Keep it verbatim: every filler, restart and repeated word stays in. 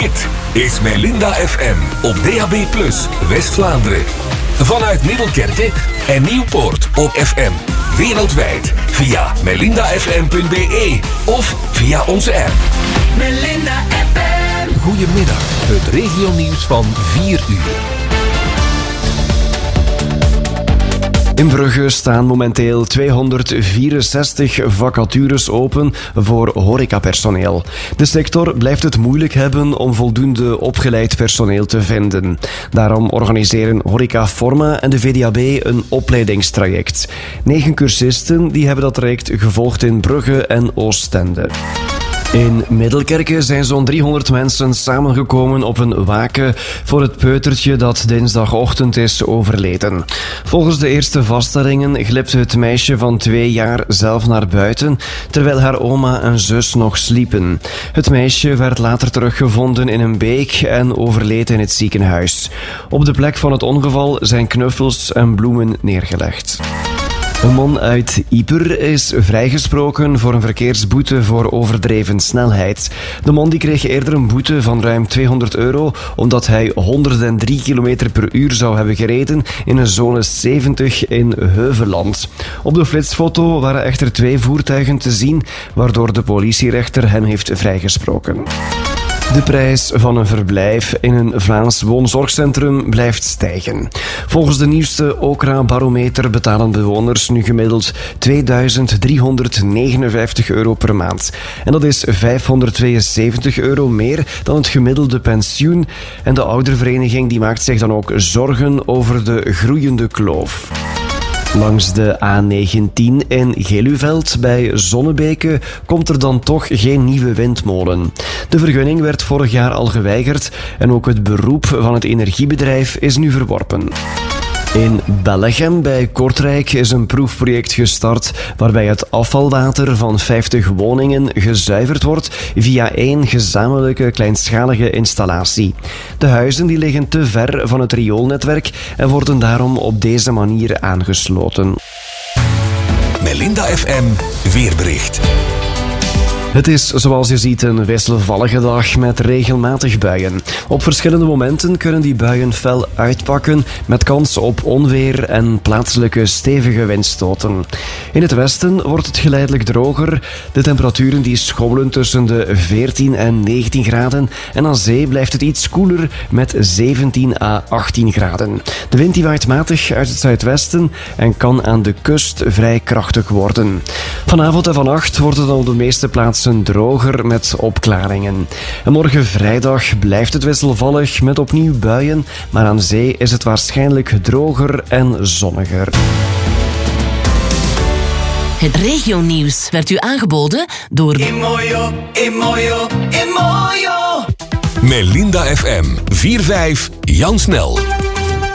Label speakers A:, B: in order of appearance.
A: Dit is Melinda F M op D A B plus, West-Vlaanderen. Vanuit Middelkerke en Nieuwpoort op F M. Wereldwijd via melinda f m punt b e of via onze app.
B: Melinda F M.
A: Goedemiddag, het regionieuws van vier uur.
C: In Brugge staan momenteel tweehonderdvierenzestig vacatures open voor horecapersoneel. De sector blijft het moeilijk hebben om voldoende opgeleid personeel te vinden. Daarom organiseren Horeca Forma en de V D A B een opleidingstraject. Negen cursisten die hebben dat traject gevolgd in Brugge en Oostende. In Middelkerke zijn zo'n driehonderd mensen samengekomen op een waken voor het peutertje dat dinsdagochtend is overleden. Volgens de eerste vaststellingen glipte het meisje van twee jaar zelf naar buiten, terwijl haar oma en zus nog sliepen. Het meisje werd later teruggevonden in een beek en overleed in het ziekenhuis. Op de plek van het ongeval zijn knuffels en bloemen neergelegd. Een man uit Ieper is vrijgesproken voor een verkeersboete voor overdreven snelheid. De man die kreeg eerder een boete van ruim tweehonderd euro omdat hij honderddrie kilometer per uur zou hebben gereden in een zone zeventig in Heuveland. Op de flitsfoto waren echter twee voertuigen te zien, waardoor de politierechter hem heeft vrijgesproken. De prijs van een verblijf in een Vlaams woonzorgcentrum blijft stijgen. Volgens de nieuwste Okra-barometer betalen bewoners nu gemiddeld tweeduizend driehonderdnegenenvijftig euro per maand. En dat is vijfhonderdtweeënzeventig euro meer dan het gemiddelde pensioen. En de oudervereniging die maakt zich dan ook zorgen over de groeiende kloof. Langs de A negentien in Geluveld bij Zonnebeke komt er dan toch geen nieuwe windmolen. De vergunning werd vorig jaar al geweigerd en ook het beroep van het energiebedrijf is nu verworpen. In Bellegem bij Kortrijk is een proefproject gestart waarbij het afvalwater van vijftig woningen gezuiverd wordt via één gezamenlijke kleinschalige installatie. De huizen die liggen te ver van het rioolnetwerk en worden daarom op deze manier aangesloten.
A: Melinda F M weerbericht.
C: Het is, zoals je ziet, een wisselvallige dag met regelmatig buien. Op verschillende momenten kunnen die buien fel uitpakken met kans op onweer en plaatselijke stevige windstoten. In het westen wordt het geleidelijk droger. De temperaturen die schommelen tussen de veertien en negentien graden en aan zee blijft het iets koeler met zeventien à achttien graden. De wind die waait matig uit het zuidwesten en kan aan de kust vrij krachtig worden. Vanavond en vannacht wordt het dan op de meeste plaatsen droger met opklaringen. En morgen vrijdag blijft het wisselvallig met opnieuw buien, maar aan zee is het waarschijnlijk droger en zonniger.
B: Het regionieuws werd u aangeboden door
D: Imoyo, Imoyo, Imoyo.
A: Melinda F M, vier vijf, Jan Snel.